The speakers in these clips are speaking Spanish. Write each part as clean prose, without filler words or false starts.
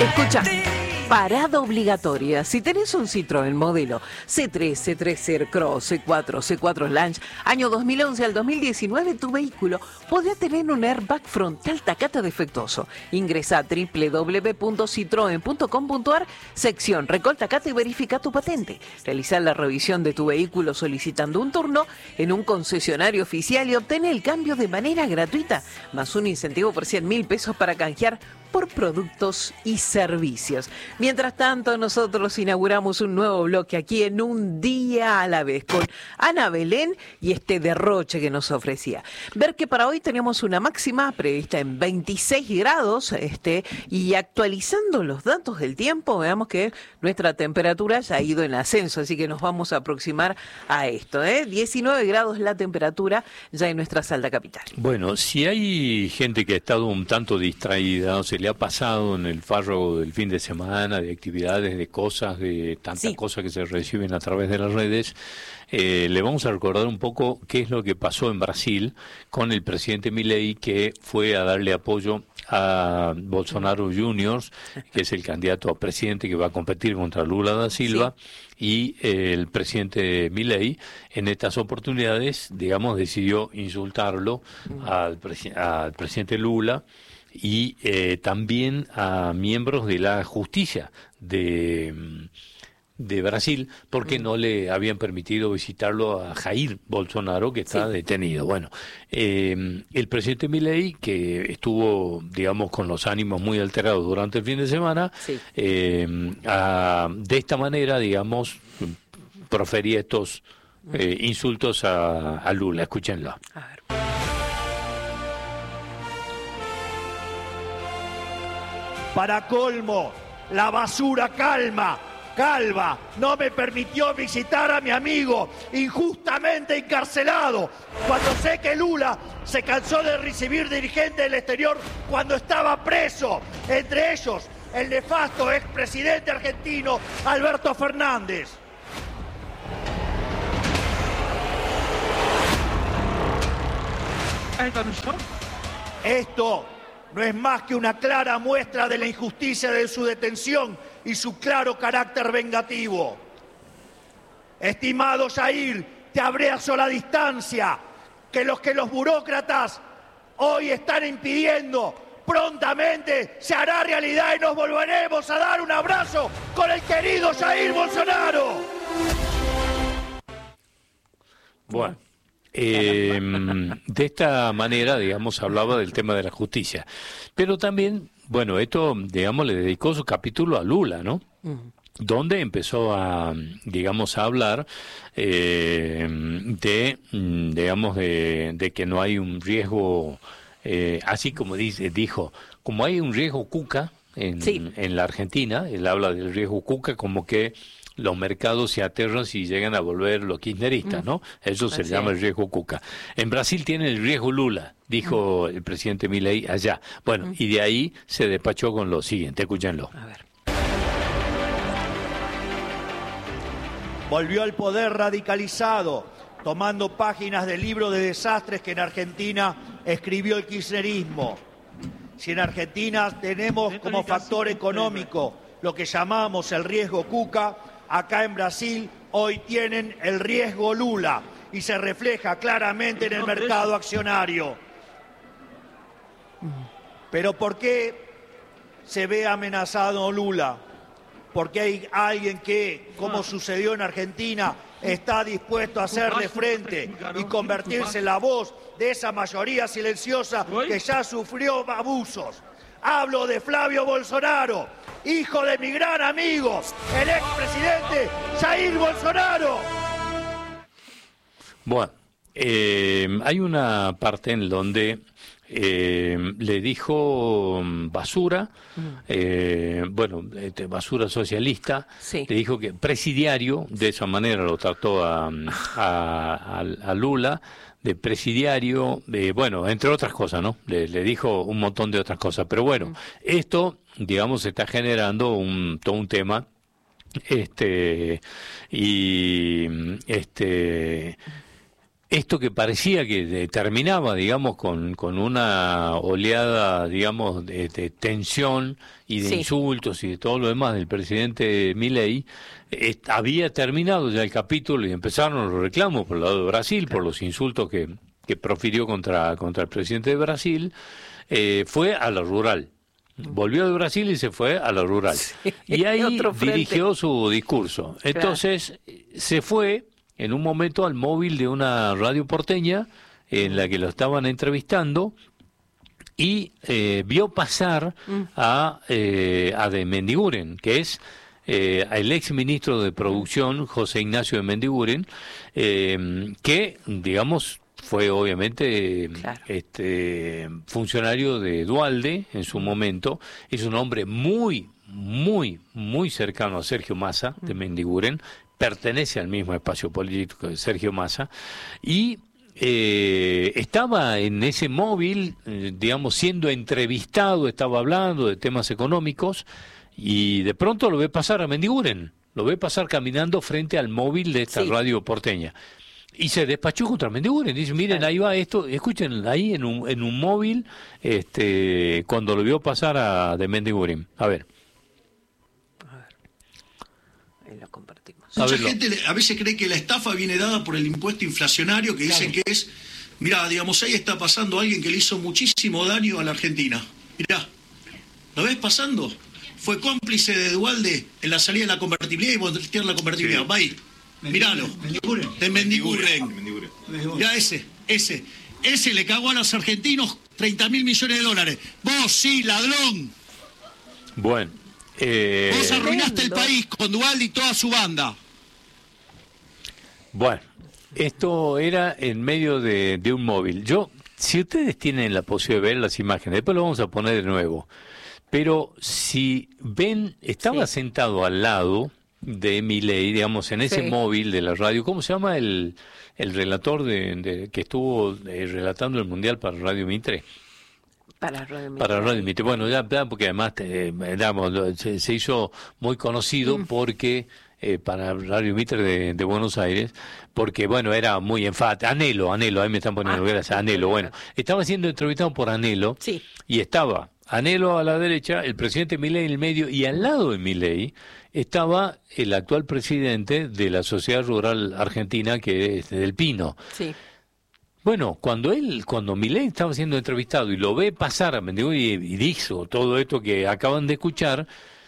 Escucha, parada obligatoria. Si tenés un Citroën modelo C3, C3 Cross, C4, C4 Launch, año 2011 al 2019, tu vehículo podría tener un airbag frontal Takata defectuoso. Ingresa a www.citroen.com.ar, sección Recall Takata y verifica tu patente. Realiza la revisión de tu vehículo solicitando un turno en un concesionario oficial y obtén el cambio de manera gratuita, más un incentivo por 100.000 pesos para canjear por productos y servicios. Mientras tanto, nosotros inauguramos un nuevo bloque aquí en Un Día a la Vez con Ana Belén y este derroche que nos ofrecía. Ver que para hoy tenemos una máxima prevista en 26 grados y actualizando los datos del tiempo, veamos que nuestra temperatura ya ha ido en ascenso, así que nos vamos a aproximar a esto. 19 grados la temperatura ya en nuestra Salta capital. Bueno, si hay gente que ha estado un tanto distraída, o se le ha pasado en el fárrago del fin de semana, de actividades, de cosas, de tantas cosas que se reciben a través de las redes, le vamos a recordar un poco qué es lo que pasó en Brasil con el presidente Milei, que fue a darle apoyo a Bolsonaro Jr., que es el candidato a presidente que va a competir contra Lula da Silva, y el presidente Milei en estas oportunidades, digamos, decidió insultarlo al presidente Lula y también a miembros de la justicia de Brasil, porque no le habían permitido visitarlo a Jair Bolsonaro, que está detenido. Bueno, el presidente Milei, que estuvo, digamos, con los ánimos muy alterados durante el fin de semana, de esta manera, digamos, profería estos insultos a Lula. Escúchenlo. A ver. Para colmo, la basura calva no me permitió visitar a mi amigo injustamente encarcelado, cuando sé que Lula se cansó de recibir dirigentes del exterior cuando estaba preso, entre ellos el nefasto expresidente argentino Alberto Fernández. Esto no es más que una clara muestra de la injusticia de su detención y su claro carácter vengativo. Estimado Jair, te abrazo a la distancia, que los burócratas hoy están impidiendo, prontamente se hará realidad y nos volveremos a dar un abrazo con el querido Jair Bolsonaro. Bueno. De esta manera, digamos, hablaba del tema de la justicia. Pero también, bueno, esto, digamos, le dedicó su capítulo a Lula, ¿no? Donde empezó a, digamos, a hablar de que no hay un riesgo, así como dijo, como hay un riesgo Cuca en la Argentina, él habla del riesgo Cuca como que los mercados se aterran si llegan a volver los kirchneristas, ¿no? Eso se llama el riesgo Cuca. En Brasil tiene el riesgo Lula, dijo el presidente Milei allá. Bueno, y de ahí se despachó con lo siguiente, escúchenlo. A ver. Volvió al poder radicalizado, tomando páginas del libro de desastres que en Argentina escribió el kirchnerismo. Si en Argentina tenemos como factor económico lo que llamamos el riesgo Cuca, acá en Brasil hoy tienen el riesgo Lula y se refleja claramente en el mercado accionario. Pero ¿por qué se ve amenazado Lula? Porque hay alguien que, como sucedió en Argentina, está dispuesto a hacerle frente y convertirse en la voz de esa mayoría silenciosa que ya sufrió abusos. Hablo de Flavio Bolsonaro, hijo de mi gran amigo, el expresidente Jair Bolsonaro. Bueno, hay una parte en donde le dijo basura, basura socialista, le dijo que presidiario, de esa manera lo trató a Lula, de presidiario, entre otras cosas, ¿no? Le dijo un montón de otras cosas, pero bueno, esto, digamos, está generando todo un tema, esto que parecía que terminaba, digamos, con una oleada, digamos, de tensión y de insultos y de todo lo demás del presidente Milei, había terminado ya el capítulo y empezaron los reclamos por el lado de Brasil, por los insultos que profirió contra el presidente de Brasil. Fue a la rural. Volvió de Brasil y se fue a la rural. Y ahí dirigió su discurso. Entonces, se fue en un momento al móvil de una radio porteña en la que lo estaban entrevistando y vio pasar a de Mendiguren, que es el ex ministro de Producción, José Ignacio de Mendiguren, que, digamos, fue obviamente funcionario de Duhalde en su momento. Es un hombre muy, muy, muy cercano a Sergio Massa de Mendiguren, pertenece al mismo espacio político de Sergio Massa, y estaba en ese móvil, digamos, siendo entrevistado, estaba hablando de temas económicos, y de pronto lo ve pasar a Mendiguren, lo ve pasar caminando frente al móvil de esta radio porteña. Y se despachó contra Mendiguren. Dice, miren, ahí va esto. Escuchen, ahí en un móvil, cuando lo vio pasar a de Mendiguren. A ver. Ahí lo compartimos. Mucha gente a veces cree que la estafa viene dada por el impuesto inflacionario, que dicen que es... Mirá, digamos, ahí está pasando alguien que le hizo muchísimo daño a la Argentina. Mirá, ¿lo ves pasando? Fue cómplice de Duhalde en la salida de la convertibilidad y voltear la convertibilidad. Va ahí. Míralo, de Mendiguren. Ya ese le cagó a los argentinos 30.000 millones de dólares. Vos sí, ladrón. Bueno. Vos arruinaste el país con Duhalde y toda su banda. Bueno, esto era en medio de un móvil. Si ustedes tienen la posibilidad de ver las imágenes, después lo vamos a poner de nuevo. Pero si ven, estaba sentado al lado de Milei, digamos, en ese móvil de la radio. ¿Cómo se llama el relator que estuvo relatando el Mundial para Radio Mitre? Para Radio Mitre. Bueno, ya porque además se hizo muy conocido porque para Radio Mitre de Buenos Aires, porque bueno, era muy enfático. Anhelo, ahí me están poniendo gracias, Anhelo. Bueno, estaba siendo entrevistado por Anhelo y estaba Anhelo a la derecha, el presidente Milei en el medio, y al lado de Milei estaba el actual presidente de la Sociedad Rural Argentina, que es Del Pino. Sí. Bueno, cuando Milei estaba siendo entrevistado y lo ve pasar a Mendiguren y dijo todo esto que acaban de escuchar,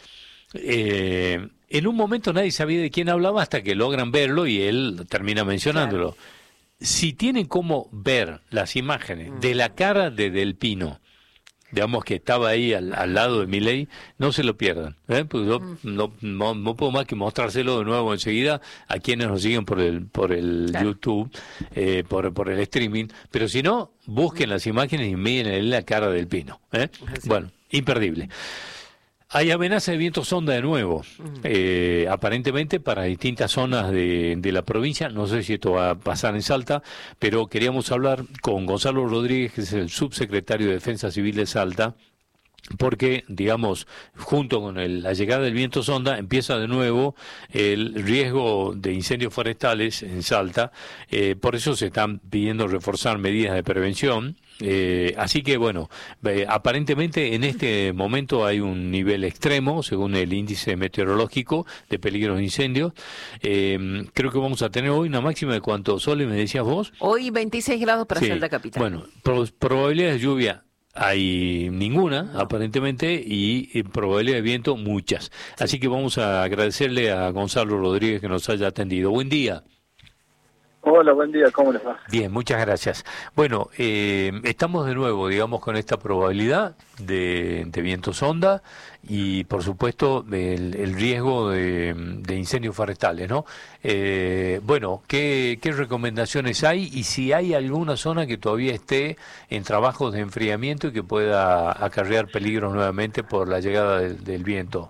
en un momento nadie sabía de quién hablaba hasta que logran verlo y él termina mencionándolo. Claro. Si tienen cómo ver las imágenes de la cara de Del Pino, digamos que estaba ahí al lado de Milei, no se lo pierdan, pues yo no puedo más que mostrárselo de nuevo enseguida a quienes nos siguen por el YouTube, por el streaming, pero si no, busquen las imágenes y miren la cara del Pino. Bueno, imperdible. Hay amenaza de viento sonda de nuevo, aparentemente para distintas zonas de la provincia. No sé si esto va a pasar en Salta, pero queríamos hablar con Gonzalo Rodríguez, que es el subsecretario de Defensa Civil de Salta, porque, digamos, junto con la llegada del viento sonda, empieza de nuevo el riesgo de incendios forestales en Salta. Por eso se están pidiendo reforzar medidas de prevención. Así que bueno, aparentemente en este momento hay un nivel extremo según el índice meteorológico de peligro de incendios. Creo que vamos a tener hoy una máxima de ¿cuánto, Sole, me decías vos? Hoy 26 grados para Salta capital. Bueno, probabilidades de lluvia hay ninguna, aparentemente, y probabilidad de viento muchas. Así que vamos a agradecerle a Gonzalo Rodríguez que nos haya atendido. Buen día. Hola, buen día, ¿cómo les va? Bien, muchas gracias. Bueno, estamos de nuevo, digamos, con esta probabilidad de viento sonda y, por supuesto, el riesgo de incendios forestales, ¿no? Bueno, ¿qué recomendaciones hay? Y si hay alguna zona que todavía esté en trabajos de enfriamiento y que pueda acarrear peligros nuevamente por la llegada del viento.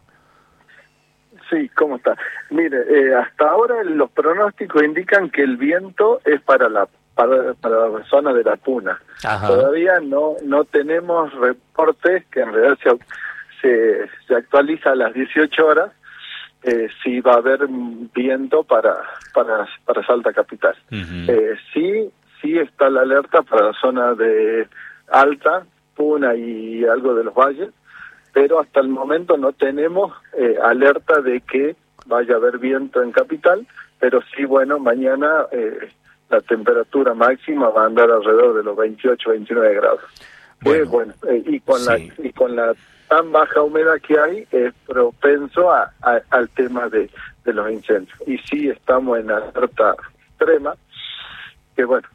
Sí, ¿cómo está? Mire, hasta ahora los pronósticos indican que el viento es para la zona de la Puna. Ajá. Todavía no tenemos reportes, que en realidad se actualiza a las 18 horas, si va a haber viento para Salta capital. Uh-huh. Sí sí está la alerta para la zona de Alta, Puna y algo de los valles, pero hasta el momento no tenemos alerta de que vaya a haber viento en capital, pero sí, bueno, mañana la temperatura máxima va a andar alrededor de los 28, 29 grados. Y con la tan baja humedad que hay, es propenso al tema de los incendios. Y sí estamos en alerta extrema, que bueno,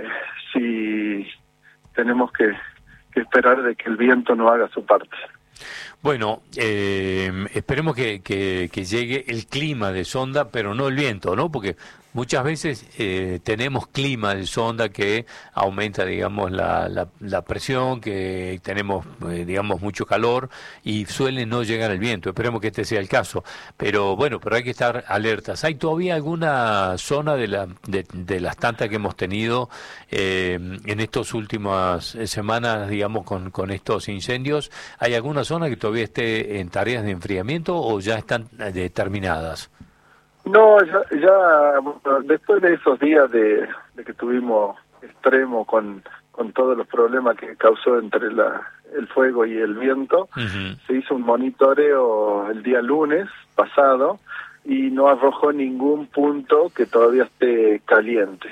sí tenemos que esperar de que el viento no haga su parte. Bueno, esperemos que llegue el clima de sonda, pero no el viento, ¿no? Porque muchas veces tenemos clima de sonda que aumenta, digamos, la presión, que tenemos, digamos, mucho calor y suele no llegar el viento. Esperemos que este sea el caso. Pero bueno, pero hay que estar alertas. ¿Hay todavía alguna zona de las tantas que hemos tenido en estas últimas semanas, digamos, con estos incendios? ¿Hay alguna zona que todavía esté en tareas de enfriamiento o ya están determinadas? No, ya bueno, después de esos días de que tuvimos extremo con todos los problemas que causó entre el fuego y el viento, se hizo un monitoreo el día lunes pasado y no arrojó ningún punto que todavía esté caliente.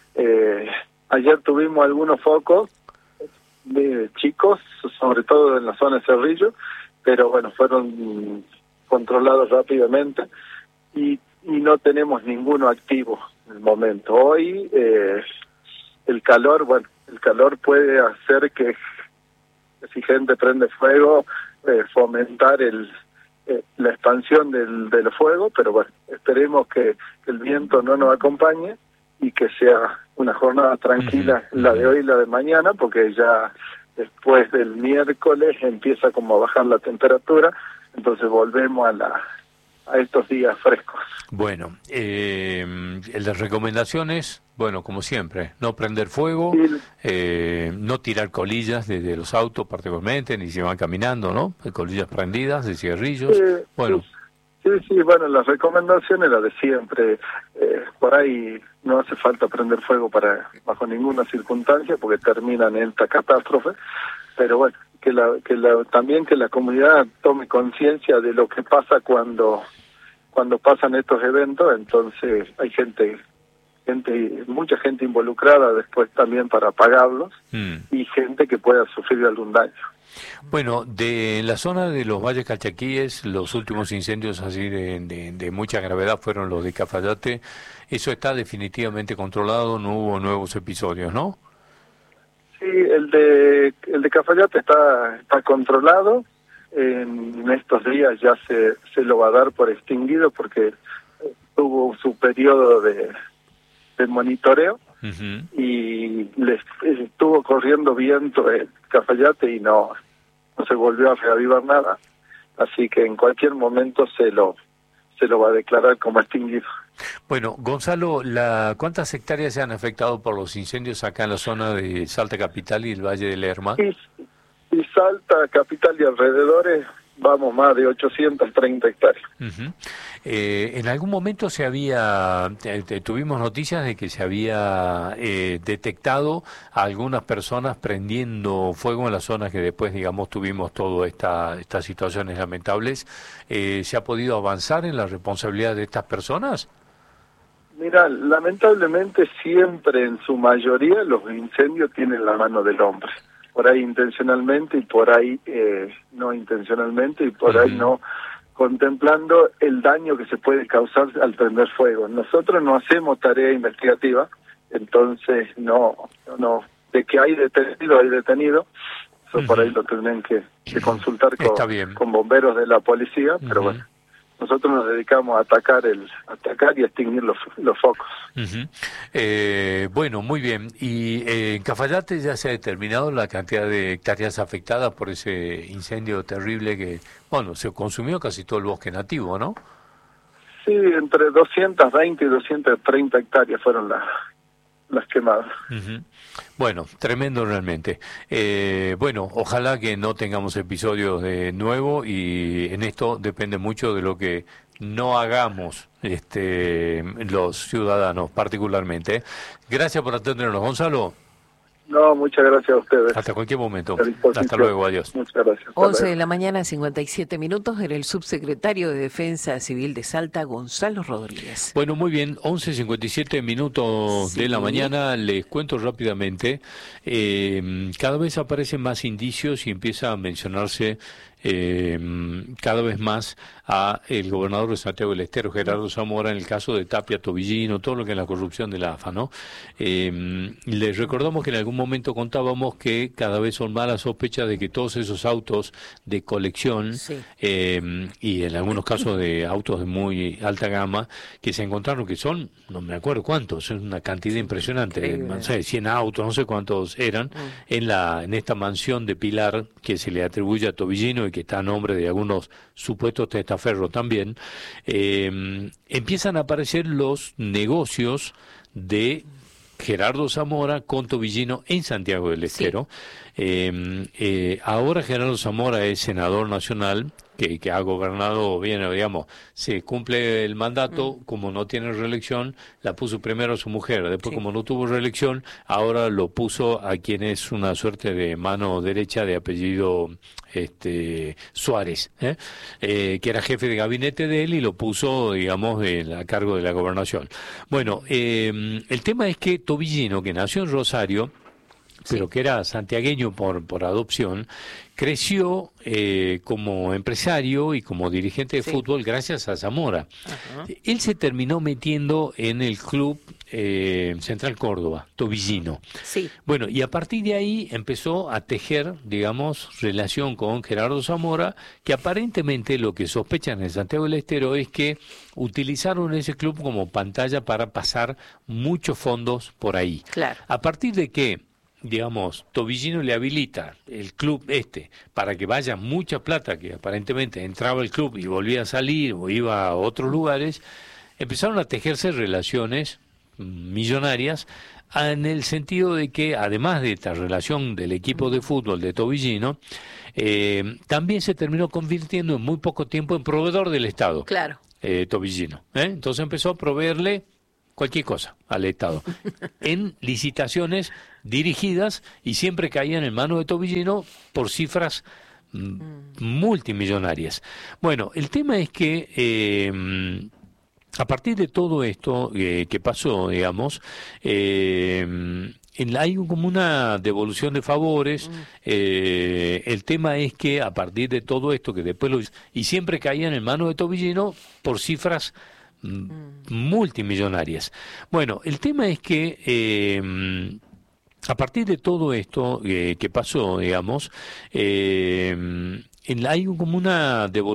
Ayer tuvimos algunos focos de chicos, sobre todo en la zona de Cerrillo, pero bueno, fueron controlados rápidamente y no tenemos ninguno activo en el momento. Hoy el calor puede hacer que si gente prende fuego, fomentar la expansión del fuego, pero bueno, esperemos que el viento no nos acompañe y que sea una jornada tranquila la de hoy y la de mañana, porque ya después del miércoles empieza como a bajar la temperatura, entonces volvemos a estos días frescos. Bueno, las recomendaciones, bueno, como siempre, no prender fuego, no tirar colillas desde los autos particularmente, ni si van caminando, ¿no? Colillas prendidas de cigarrillos, bueno. Sí, bueno, las recomendaciones las de siempre. Por ahí no hace falta prender fuego bajo ninguna circunstancia, porque terminan en esta catástrofe, pero bueno, también que la comunidad tome conciencia de lo que pasa cuando pasan estos eventos. Entonces hay mucha gente involucrada después también para apagarlos y gente que pueda sufrir algún daño. Bueno, de la zona de los Valles Calchaquíes, los últimos incendios así de mucha gravedad fueron los de Cafayate. Eso está definitivamente controlado, no hubo nuevos episodios, ¿no? Sí, el de Cafayate está controlado. En estos días ya se lo va a dar por extinguido porque tuvo su periodo de monitoreo y les estuvo corriendo viento en Cafayate y no se volvió a reavivar nada, así que en cualquier momento se lo va a declarar como extinguido. Bueno, Gonzalo, ¿cuántas hectáreas se han afectado por los incendios acá en la zona de Salta Capital y el Valle de Lerma? Y Salta Capital y alrededores vamos más de 830 hectáreas. En algún momento tuvimos noticias de que se había detectado a algunas personas prendiendo fuego en las zonas que después, digamos, tuvimos todas estas situaciones lamentables. ¿Se ha podido avanzar en la responsabilidad de estas personas? Mira, lamentablemente siempre en su mayoría los incendios tienen la mano del hombre. Por ahí intencionalmente y por ahí no intencionalmente y por ahí no contemplando el daño que se puede causar al prender fuego. Nosotros no hacemos tarea investigativa, entonces no de que hay detenido, eso por ahí lo tendrán que consultar con bomberos de la policía, pero bueno. Nosotros nos dedicamos a atacar y a extinguir los focos. Bueno, muy bien. Y en Cafayate ya se ha determinado la cantidad de hectáreas afectadas por ese incendio terrible que, bueno, se consumió casi todo el bosque nativo, ¿no? Sí, entre 220 y 230 hectáreas fueron las quemadas. Bueno, tremendo realmente. Bueno, ojalá que no tengamos episodios de nuevo y en esto depende mucho de lo que no hagamos los ciudadanos particularmente. Gracias por atendernos, Gonzalo. No, muchas gracias a ustedes. Hasta cualquier momento. Hasta luego, adiós. Muchas gracias. 11 de la mañana, 57 minutos, era el subsecretario de Defensa Civil de Salta, Gonzalo Rodríguez. Bueno, muy bien, 11:57 minutos de la mañana. Les cuento rápidamente. Cada vez aparecen más indicios y empieza a mencionarse cada vez más a el gobernador de Santiago del Estero, Gerardo Zamora, en el caso de Tapia, Tobillino, todo lo que es la corrupción de la AFA, ¿no? Les recordamos que en algún momento contábamos que cada vez son más las sospechas de que todos esos autos de colección y en algunos casos de autos de muy alta gama que se encontraron, que son, no me acuerdo cuántos, es una cantidad impresionante, no sé, 100 autos, no sé cuántos eran, en esta mansión de Pilar que se le atribuye a Tobillino y que está a nombre de algunos supuestos testaferros también, empiezan a aparecer los negocios de Gerardo Zamora con Tobillino en Santiago del Estero. Ahora Gerardo Zamora es senador nacional, que ha gobernado bien, digamos, se cumple el mandato, como no tiene reelección, la puso primero a su mujer, después como no tuvo reelección, ahora lo puso a quien es una suerte de mano derecha de apellido Suárez, que era jefe de gabinete de él y lo puso, digamos, a cargo de la gobernación. Bueno, el tema es que Tobillino, que nació en Rosario, pero que era santiagueño por adopción, creció como empresario y como dirigente de fútbol gracias a Zamora. Él se terminó metiendo en el club Central Córdoba, Tobillino. Bueno, y a partir de ahí empezó a tejer, digamos, relación con Gerardo Zamora, que aparentemente lo que sospechan en Santiago del Estero es que utilizaron ese club como pantalla para pasar muchos fondos por ahí. Claro. A partir de que, digamos, Tobillino le habilita el club para que vaya mucha plata, que aparentemente entraba al club y volvía a salir o iba a otros lugares, empezaron a tejerse relaciones millonarias en el sentido de que, además de esta relación del equipo de fútbol de Tobillino, también se terminó convirtiendo en muy poco tiempo en proveedor del Estado. Claro. Tobillino. Entonces empezó a proveerle cualquier cosa al Estado, en licitaciones dirigidas y siempre caían en manos de Tobillino por cifras multimillonarias. Bueno, el tema es que a partir de todo esto que pasó, digamos, hay como una devolución de favores. El tema es que a partir de todo esto que después y siempre caían en manos de Tobillino por cifras multimillonarias. Bueno, el tema es que a partir de todo esto que pasó, digamos, hay como una devolución